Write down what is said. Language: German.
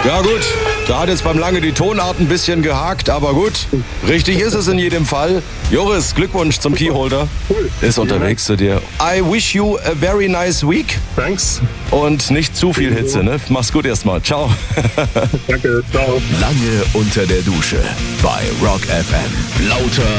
Ja gut, da hat jetzt beim Lange die Tonart ein bisschen gehakt, aber gut. Richtig ist es in jedem Fall. Joris, Glückwunsch zum Keyholder. Cool. Ist unterwegs zu dir. I wish you a very nice week. Thanks. Und nicht zu viel Hitze, ne? Mach's gut erstmal. Ciao. Danke, ciao. Lange unter der Dusche bei Rock FM. Lauter